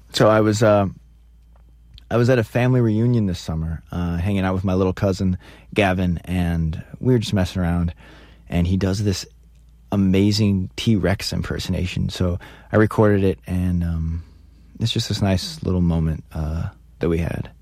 So I was at a family reunion this summer, hanging out with my little cousin Gavin, and we were just messing around. And he does this amazing T-Rex impersonation. So I recorded it, and it's just this nice little moment that we had.